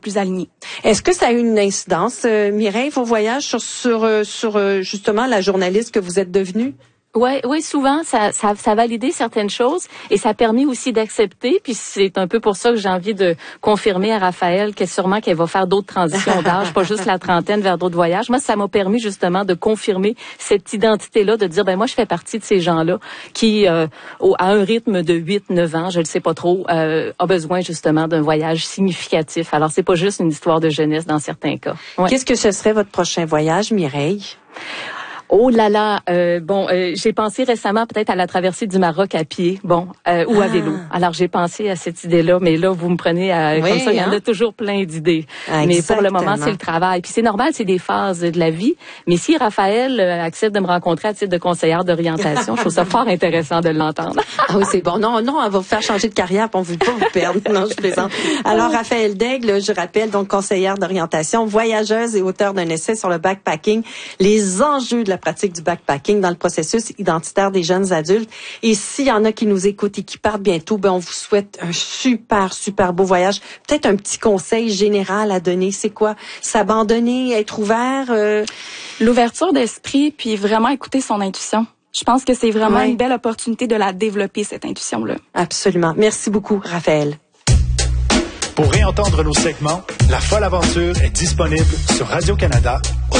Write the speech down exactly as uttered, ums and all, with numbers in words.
plus alignée. Est-ce que ça a eu une incidence, euh, Mireille, vos voyages sur sur euh, sur euh, justement la journaliste que vous êtes devenue? Ouais, oui, souvent ça, ça, ça a validé certaines choses et ça a permis aussi d'accepter. Puis c'est un peu pour ça que j'ai envie de confirmer à Raphaël qu'elle sûrement qu'elle va faire d'autres transitions d'âge, pas juste la trentaine vers d'autres voyages. Moi, ça m'a permis justement de confirmer cette identité-là, de dire ben moi je fais partie de ces gens-là qui, euh, au, à un rythme de huit neuf ans, je ne sais pas trop, euh, a besoin justement d'un voyage significatif. Alors c'est pas juste une histoire de jeunesse dans certains cas. Ouais. Qu'est-ce que ce serait votre prochain voyage, Mireille? Oh là là, euh, bon, euh, j'ai pensé récemment peut-être à la traversée du Maroc à pied, bon, euh, ou à Ah. vélo. Alors j'ai pensé à cette idée-là, mais là vous me prenez à, Oui, comme ça, il y en hein? a toujours plein d'idées. Ah, mais pour le moment, exactement. c'est le travail. Puis c'est normal, c'est des phases de la vie. Mais si Raphaël euh, accepte de me rencontrer à titre de conseillère d'orientation, je trouve ça fort intéressant de l'entendre. Ah oui, c'est bon. Non, non, elle va vous faire changer de carrière, puis on ne veut pas vous perdre. Non, je plaisante. Alors, Raphaël Daigle, je rappelle, donc conseillère d'orientation, voyageuse et auteure d'un essai sur le backpacking, les enjeux de la pratique du backpacking dans le processus identitaire des jeunes adultes. Et s'il y en a qui nous écoutent et qui partent bientôt, ben on vous souhaite un super, super beau voyage. Peut-être un petit conseil général à donner. C'est quoi? S'abandonner, être ouvert? Euh... L'ouverture d'esprit, puis vraiment écouter son intuition. Je pense que c'est vraiment Ouais. une belle opportunité de la développer, cette intuition-là. Absolument. Merci beaucoup, Raphaël. Pour réentendre nos segments, La Folle Aventure est disponible sur Radio-Canada